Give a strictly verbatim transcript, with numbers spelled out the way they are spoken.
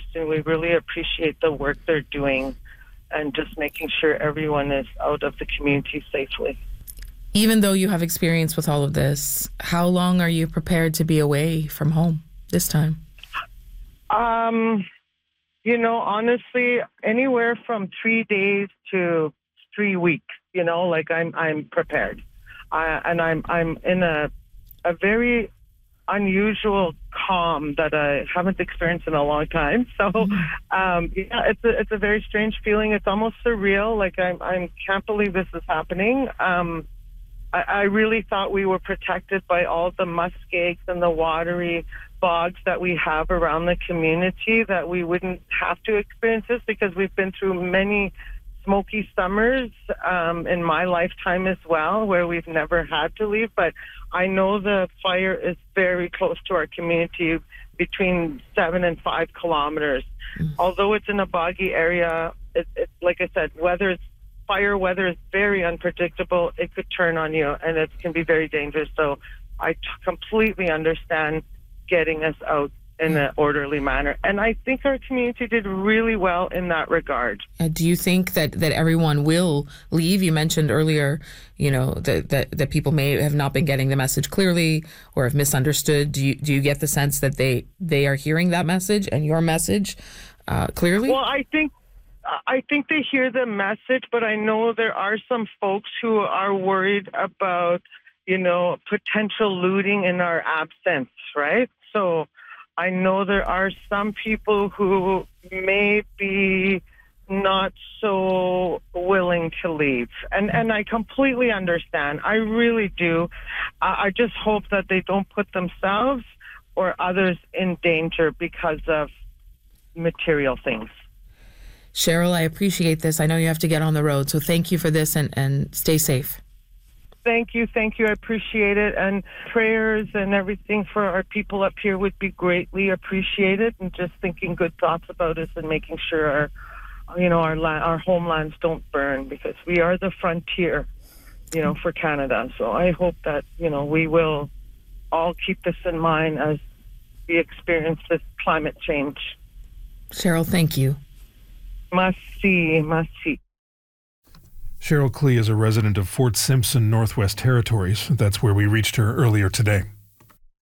and we really appreciate the work they're doing and just making sure everyone is out of the community safely. Even though you have experience with all of this, how long are you prepared to be away from home this time? Um, you know, honestly, anywhere from three days to three weeks. You know, like I'm, I'm prepared, uh, and I'm, I'm in a, a very unusual calm that I haven't experienced in a long time. So, um, yeah, it's a, it's a very strange feeling. It's almost surreal. Like I'm, I can't believe this is happening. Um, I, I really thought we were protected by all the muskeggs and the watery bogs that we have around the community, that we wouldn't have to experience this, because we've been through many smoky summers um, in my lifetime as well, where we've never had to leave. But I know the fire is very close to our community, between seven and five kilometers. Mm. Although it's in a boggy area, it, it, like I said, weather is, fire weather is very unpredictable. It could turn on you, and it can be very dangerous. So I t- completely understand getting us out in an orderly manner. And I think our community did really well in that regard. Uh, do you think that, that everyone will leave? You mentioned earlier, you know, that, that that people may have not been getting the message clearly or have misunderstood. Do you do you get the sense that they, they are hearing that message and your message uh, clearly? Well, I think I think they hear the message, but I know there are some folks who are worried about, you know, potential looting in our absence, right? So I know there are some people who may be not so willing to leave. And and I completely understand. I really do. I, I just hope that they don't put themselves or others in danger because of material things. Cheryl, I appreciate this. I know you have to get on the road, so thank you for this, and, and stay safe. Thank you. Thank you. I appreciate it. And prayers and everything for our people up here would be greatly appreciated. And just thinking good thoughts about us and making sure our, you know, our la- our homelands don't burn, because we are the frontier, you know, for Canada. So I hope that, you know, we will all keep this in mind as we experience this climate change. Cheryl, thank you. Merci. Merci. Cheryl Klee is a resident of Fort Simpson, Northwest Territories. That's where we reached her earlier today.